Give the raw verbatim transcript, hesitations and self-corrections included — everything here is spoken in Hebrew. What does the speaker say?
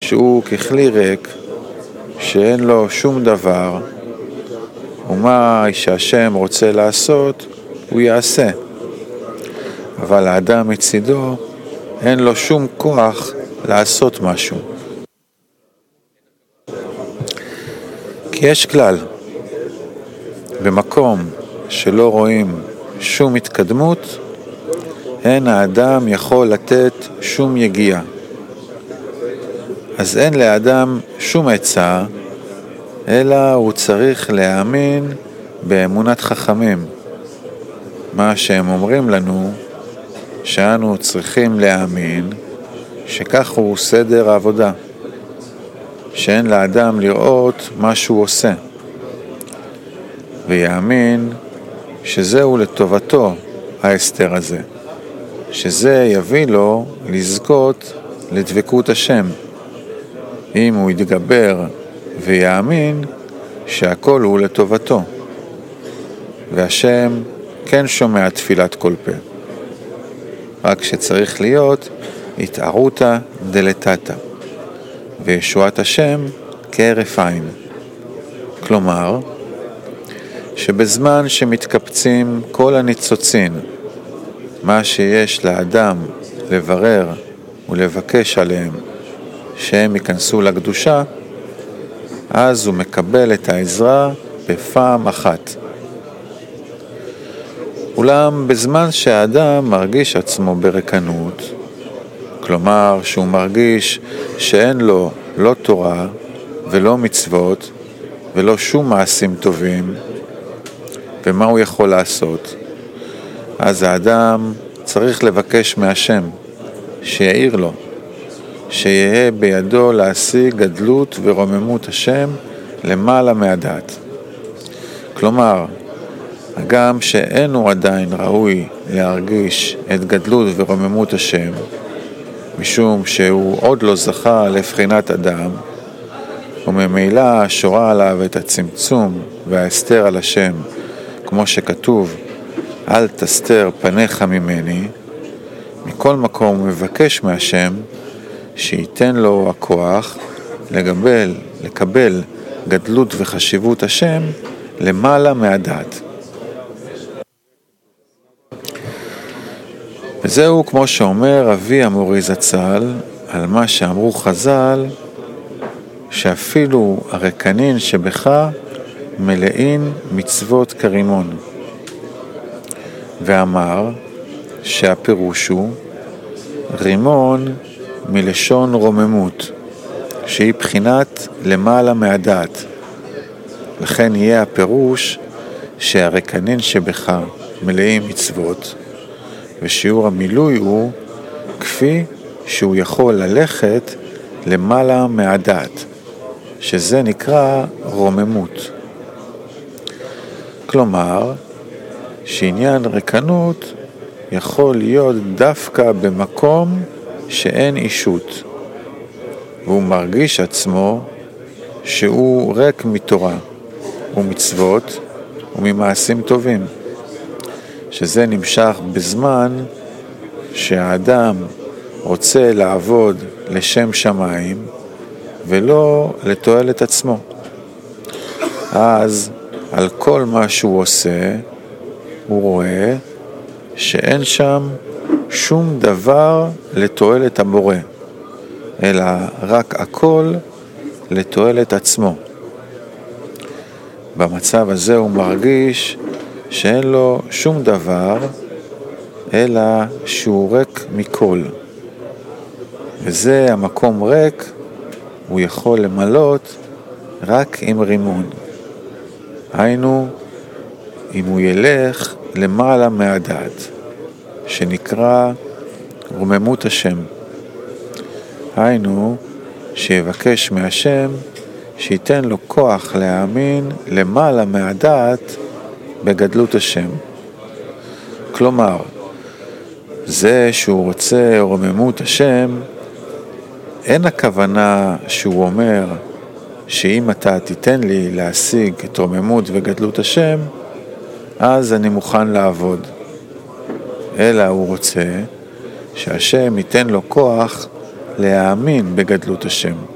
שהוא ככלי ריק, שאין לו שום דבר, ומה שהשם רוצה לעשות, הוא יעשה. אבל האדם מצידו, אין לו שום כוח לעשות משהו. כי יש כלל, במקום שלא רואים שום התקדמות, אין האדם יכול לתת שום יגיעה. אז אין לאדם שום עצה, אלא הוא צריך להאמין באמונת חכמים. מה שהם אומרים לנו, שאנו צריכים להאמין שכך הוא סדר העבודה, שאין לאדם לראות מה שהוא עושה, ויאמין שזהו לטובתו ההסתר הזה, שזה יביא לו לזכות לדבקות השם, אם הוא יתגבר ויאמין שהכל הוא לטובתו, והשם כן שומע תפילת כל פה, רק שצריך להיות התערותא דלתתא, וישועת השם כהרף עין. כלומר, שבזמן שמתקפצים כל הניצוצין, מה שיש לאדם לברר ולבקש עליהם שהם ייכנסו לקדושה, אז הוא מקבל את העזרה בפעם אחת. אולם בזמן שהאדם מרגיש עצמו ברקנות, כלומר שהוא מרגיש שאין לו לא תורה ולא מצוות ולא שום מעשים טובים, ומה הוא יכול לעשות? אז האדם צריך לבקש מהשם שיעיר לו, שיהיה בידו להשיג גדלות ורוממות השם למעלה מהדעת. כלומר, גם שאין הוא עדיין ראוי להרגיש את גדלות ורוממות השם, משום שהוא עוד לא זכה לבחינת אדם, וממילא שורה עליו את הצמצום וההסתר על השם, כמו שכתוב, אל תסתר פניך ממני. מכל מקום הוא מבקש מהשם שייתן לו הכוח לקבל, לקבל גדלות וחשיבות השם למעלה מהדעת. וזהו כמו שאומר אבי המורי זצ"ל על מה שאמרו חז"ל, שאפילו הרקנין שבך מלאין מצוות כרימון. ואמר שהפירוש הוא רימון מלשון רוממות, שהיא בחינת למעלה מהדעת. לכן יהיה הפירוש שהרקנין שבך מלאים מצוות, ושיעור המילוי הוא כפי שהוא יכול ללכת למעלה מהדעת, שזה נקרא רוממות. כלומר, שעניין רקנות יכול להיות דווקא במקום שאין אישות, והוא מרגיש עצמו שהוא ריק מתורה ומצוות וממעשים טובים, שזה נמשך בזמן שהאדם רוצה לעבוד לשם שמיים ולא לתועלת עצמו. אז על כל מה שהוא עושה הוא רואה שאין שם שום דבר לתועלת הבורא, אלא רק הכל לתועלת עצמו. במצב הזה הוא מרגיש שאין לו שום דבר, אלא שהוא ריק מכל. וזה המקום ריק, הוא יכול למלות רק עם רימון. היינו, אם הוא ילך למעלה מהדעת, שנקרא רוממות השם. היינו, שיבקש מהשם שייתן לו כוח להאמין למעלה מהדעת בגדלות השם. כלומר, זה שהוא רוצה רוממות השם, אין הכוונה שהוא אומר שאם אתה תיתן לי להשיג את רוממות וגדלות השם, אז אני מוכן לעבוד. אלא הוא רוצה שהשם ייתן לו כוח להאמין בגדלות השם.